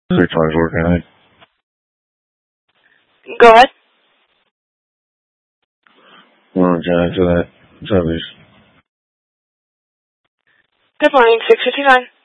320's working. Go ahead. We're going to that service. Good morning, 659.